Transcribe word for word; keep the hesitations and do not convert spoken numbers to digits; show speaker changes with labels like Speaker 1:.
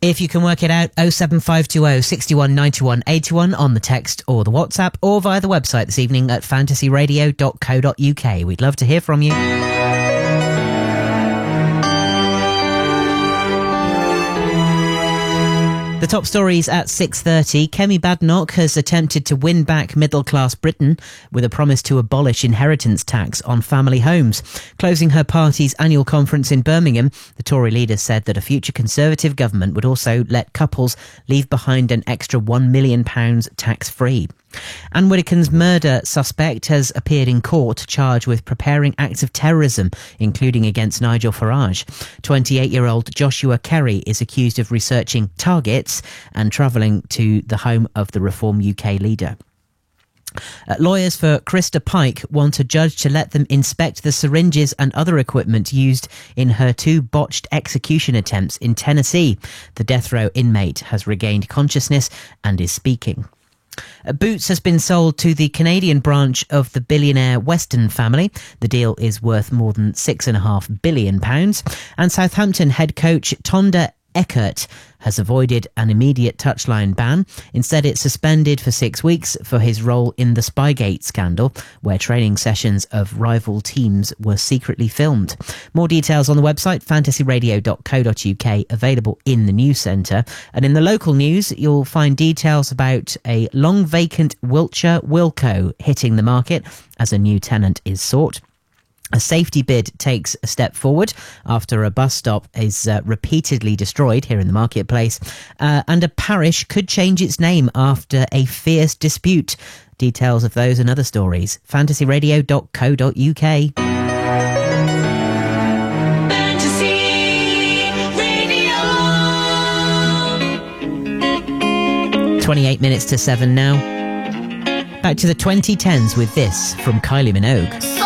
Speaker 1: If you can work it out, oh seven five two oh, six one, nine one, eight one on the text or the WhatsApp, or via the website this evening at fantasy radio dot co dot uk. We'd love to hear from you. The top stories at six thirty. Kemi Badenoch has attempted to win back middle-class Britain with a promise to abolish inheritance tax on family homes. Closing her party's annual conference in Birmingham, the Tory leader said that a future Conservative government would also let couples leave behind an extra one million pounds tax-free. Anne Widdecombe's murder suspect has appeared in court charged with preparing acts of terrorism, including against Nigel Farage. twenty-eight-year-old Joshua Kerry is accused of researching targets and travelling to the home of the Reform U K leader. Uh, lawyers for Krista Pike want a judge to let them inspect the syringes and other equipment used in her two botched execution attempts in Tennessee. The death row inmate has regained consciousness and is speaking. Boots has been sold to the Canadian branch of the billionaire Weston family. The deal is worth more than six point five billion pounds. And Southampton head coach Tonda Eckert has avoided an immediate touchline ban. Instead, it's suspended for six weeks for his role in the Spygate scandal, where training sessions of rival teams were secretly filmed. More details on the website, fantasy radio dot co dot uk, available in the news centre. And in the local news, you'll find details about a long vacant Wiltshire Wilko hitting the market as a new tenant is sought. A safety bid takes a step forward after a bus stop is uh, repeatedly destroyed here in the marketplace. Uh, and a parish could change its name after a fierce dispute. Details of those and other stories. fantasy radio dot co dot uk. Fantasy Radio. twenty-eight minutes to seven now. Back to the twenty tens with this from Kylie Minogue.